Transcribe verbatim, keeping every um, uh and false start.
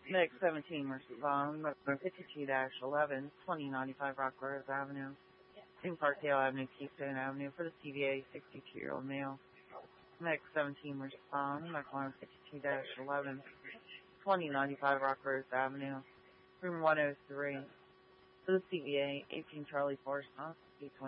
Mix seventeen respond, fifty-two eleven, twenty ninety-five Rock Grove Avenue, in Parkdale Avenue, Keystone Avenue, for the C V A, sixty-two-year-old male. Mix seventeen respond, fifty-two eleven, twenty ninety-five Rock Grove Avenue, room one oh three, for the C V A, eighteen Charlie Forest,